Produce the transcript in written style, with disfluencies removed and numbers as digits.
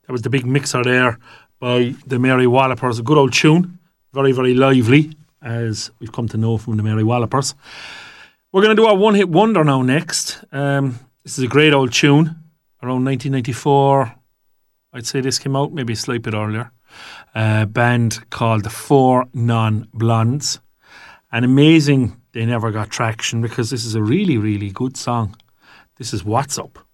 That was the big mixer there by the Mary Wallopers. A good old tune. Very, very lively, as we've come to know from the Mary Wallopers. We're going to do our one-hit wonder now next. This is a great old tune. Around 1994, I'd say this came out, maybe a slight bit earlier. A band called the Four Non-Blondes. And amazing they never got traction, because this is a really, really good song. This is What's Up.